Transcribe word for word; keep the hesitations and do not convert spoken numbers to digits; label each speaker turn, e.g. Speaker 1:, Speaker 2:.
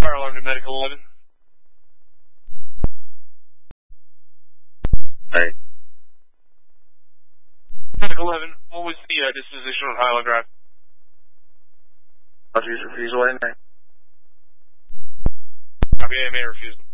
Speaker 1: Fire alarm to Medical eleven.
Speaker 2: Hey.
Speaker 1: Medical eleven, what was the uh, disposition on Highland Drive?
Speaker 2: Refusal, refusal in there.
Speaker 1: Copy A M A refusal.